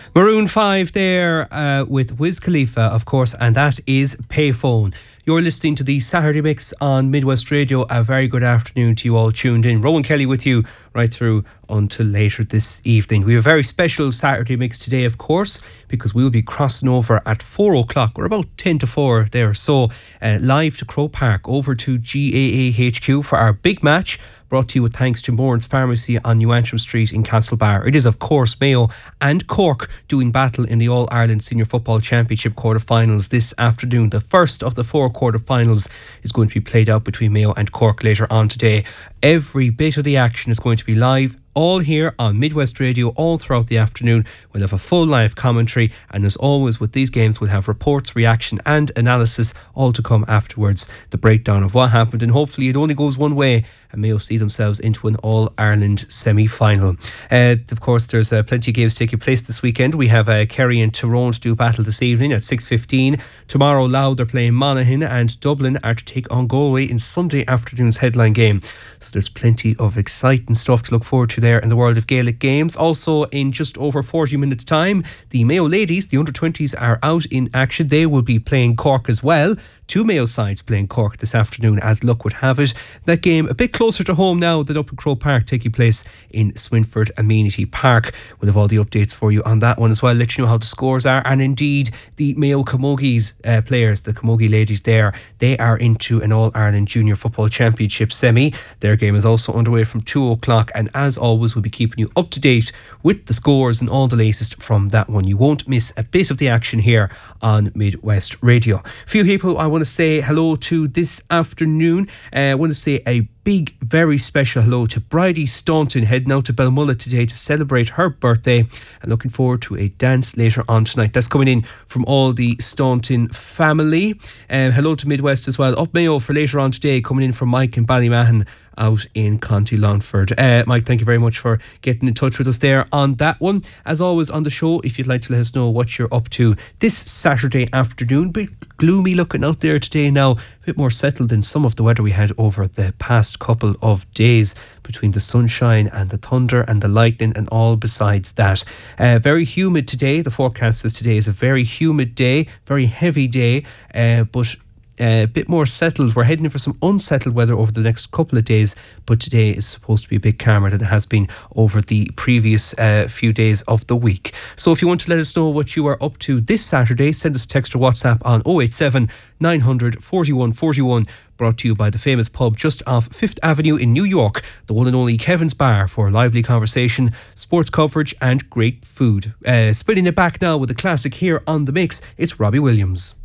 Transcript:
Maroon 5 there with Wiz Khalifa, of course, and that is Payphone. You're listening to the Saturday Mix on Midwest Radio. A very good afternoon to you all tuned in. Rowan Kelly with you right through until later this evening. We have a very special Saturday Mix today, of course, because we'll be crossing over at 4 o'clock, or about 10 to 4 there. So live to Croke Park, over to GAA HQ for our big match, brought to you with thanks to Moran's Pharmacy on New Antrim Street in Castlebar. It is, of course, Mayo and Cork doing battle in the All-Ireland Senior Football Championship quarter-finals this afternoon. The first of the 4 quarter-finals is going to be played out between Mayo and Cork later on today. Every bit of the action is going to be live, all here on Midwest Radio all throughout the afternoon. We'll have a full live commentary, and as always with these games, we'll have reports, reaction and analysis all to come afterwards. The breakdown of what happened, and hopefully it only goes one way and Mayo see themselves into an All-Ireland semi-final. Of course, there's plenty of games taking place this weekend. We have Kerry and Tyrone to do battle this evening at 6:15. Tomorrow, Louth they're playing Monaghan, and Dublin are to take on Galway in Sunday afternoon's headline game. So there's plenty of exciting stuff to look forward to there in the world of Gaelic games. Also, in just over 40 minutes time, the Mayo ladies, the under-20s, are out in action. They will be playing Cork as well. 2 Mayo sides playing Cork this afternoon, as luck would have it. That game a bit closer to home now than up in Croke Park, taking place in Swinford Amenity Park. We'll have all the updates for you on that one as well, let you know how the scores are, and indeed the Mayo Camogies players, the Camogie ladies there, they are into an All-Ireland Junior Football Championship semi. Their game is also underway from 2 o'clock, and as always we'll be keeping you up to date with the scores and all the latest from that one. You won't miss a bit of the action here on Midwest Radio. A few people I want to say hello to this afternoon. I want to say a big, very special hello to Bridie Staunton, heading out to Belmullet today to celebrate her birthday, and looking forward to a dance later on tonight. That's coming in from all the Staunton family. Hello to Midwest as well. Up Mayo for later on today, coming in from Mike and Ballymahon out in County Longford. Mike, thank you very much for getting in touch with us there on that one. As always on the show, if you'd like to let us know what you're up to this Saturday afternoon. Bit gloomy looking out there today now, a bit more settled than some of the weather we had over the past couple of days, between the sunshine and the thunder and the lightning and all besides that. Very humid today. The forecast says today is a very humid day, very heavy day, but a bit more settled. We're heading in for some unsettled weather over the next couple of days, but today is supposed to be a bit calmer than it has been over the previous few days of the week. So if you want to let us know what you are up to this Saturday, send us a text or WhatsApp on 087 900 41 41, brought to you by the famous pub just off 5th Avenue in New York, the one and only Kevin's Bar, for lively conversation, sports coverage and great food. Spinning it back now with a classic here on The Mix, it's Robbie Williams.